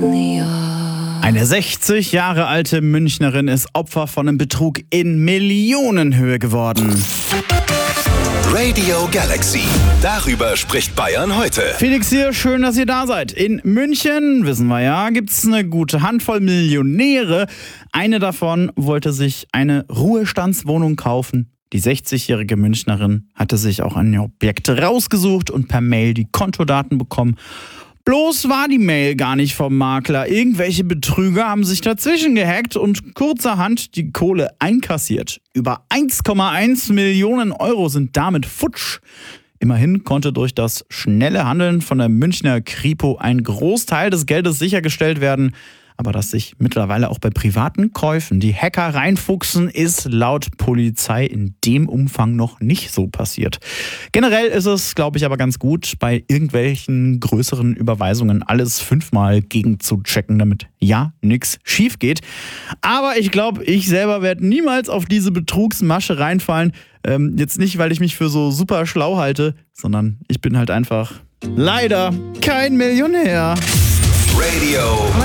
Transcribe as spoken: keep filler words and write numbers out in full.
Eine sechzig Jahre alte Münchnerin ist Opfer von einem Betrug in Millionenhöhe geworden. Radio Galaxy. Darüber spricht Bayern heute. Felix hier, schön, dass ihr da seid. In München, wissen wir ja, gibt es eine gute Handvoll Millionäre. Eine davon wollte sich eine Ruhestandswohnung kaufen. Die sechzigjährige Münchnerin hatte sich auch ein Objekt rausgesucht und per Mail die Kontodaten bekommen. Bloß war die Mail gar nicht vom Makler. Irgendwelche Betrüger haben sich dazwischen gehackt und kurzerhand die Kohle einkassiert. Über eins Komma eins Millionen Euro sind damit futsch. Immerhin konnte durch das schnelle Handeln von der Münchner Kripo ein Großteil des Geldes sichergestellt werden. Aber dass sich mittlerweile auch bei privaten Käufen die Hacker reinfuchsen, ist laut Polizei in dem Umfang noch nicht so passiert. Generell ist es, glaube ich, aber ganz gut, bei irgendwelchen größeren Überweisungen alles fünfmal gegenzuchecken, damit ja nichts schief geht. Aber ich glaube, ich selber werde niemals auf diese Betrugsmasche reinfallen. Ähm, jetzt nicht, weil ich mich für so super schlau halte, sondern ich bin halt einfach leider kein Millionär. Radio